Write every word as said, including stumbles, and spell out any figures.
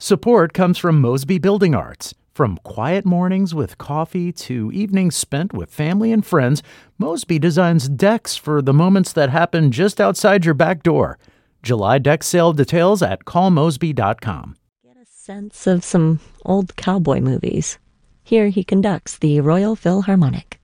Support comes from Mosby Building Arts. From quiet mornings with coffee to evenings spent with family and friends, Mosby designs decks for the moments that happen just outside your back door. July deck sale details at call mosby dot com. Get a sense of some old cowboy movies. Here he conducts the Royal Philharmonic.